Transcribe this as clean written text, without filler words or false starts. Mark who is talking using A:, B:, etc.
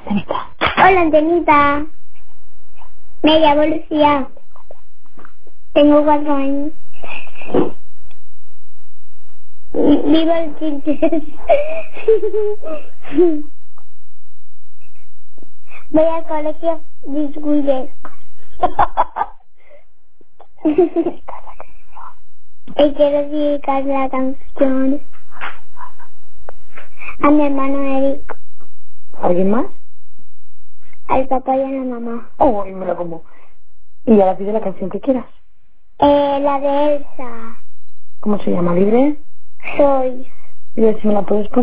A: Antenita.
B: Hola, Antenita. Me llamo Lucía. Tengo 4 años. Vivo en Quintes. Voy al colegio Disguides. Y quiero dedicar la canción a mi hermano Eric,
A: ¿Alguien más?
B: al papá y a la mamá.
A: Oh, y me la como. Y ahora pide la canción que quieras.
B: La de Elsa.
A: ¿Cómo se llama? ¿Libre?
B: Soy.
A: Y a ver si me la puedes poner.